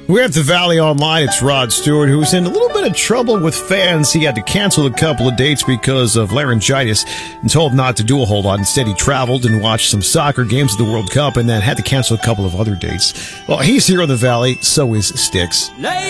We're at the Valley Online. It's Rod Stewart, who's in a little bit of trouble with fans. He had to cancel a couple of dates because of laryngitis and told not to do a whole lot. Instead, he traveled and watched some soccer games of the World Cup and then had to cancel a couple of other dates. Well, he's here in the Valley. So is Styx.